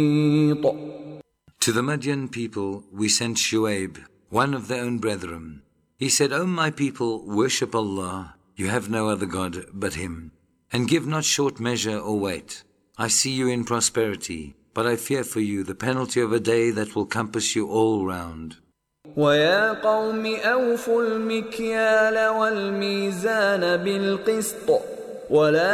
To the Madian people we sent Shu'aib, one of their own brethren. He said, O my people, worship Allah, you have no other God but Him, and give not short measure or weight. I see you in prosperity, but I fear for you the penalty of a day that will compass you all round. وَيَا قَوْمِ أَوْفُوا الْمِكْيَالَ وَالْمِيزَانَ بِالْقِسْطِ وَلَا